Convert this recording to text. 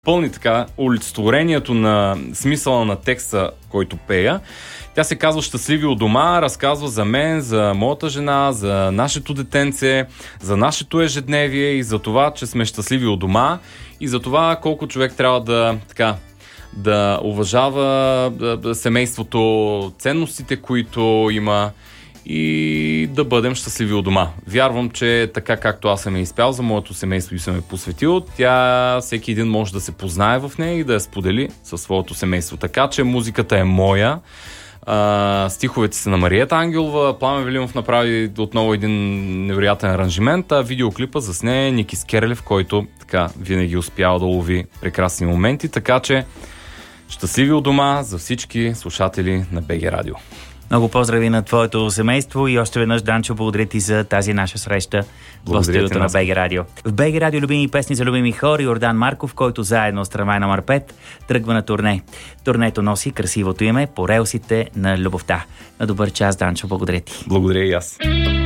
пълни така олицетворението на смисъла на текста, който пея. Тя се казва "Щастливи у дома", разказва за мен, за моята жена, за нашето детенце, за нашето ежедневие и за това, че сме щастливи у дома и за това колко човек трябва да уважава семейството, ценностите, които има и да бъдем щастливи у дома. Вярвам, че така както аз съм я изпял за моето семейство и съм я посветил, всеки един може да се познае в нея и да я сподели със своето семейство. Така че музиката е моя. Стиховете са на Мариета Ангелова, Пламен Велимов направи отново един невероятен аранжимент, а видеоклипа за нея Ники Скерлев, който така винаги успява да лови прекрасни моменти, така че щастливи у дома за всички слушатели на БГ Радио. Много поздрави на твоето семейство и още веднъж, Данчо, благодаря ти за тази наша среща в студиото на БГ Радио. В БГ Радио любими песни за любими хора, Йордан Марков, който заедно с трамвай номер 5 тръгва на турне. Турнето носи красивото име "По релсите на любовта". На добър час, Данчо, благодаря ти. Благодаря и аз.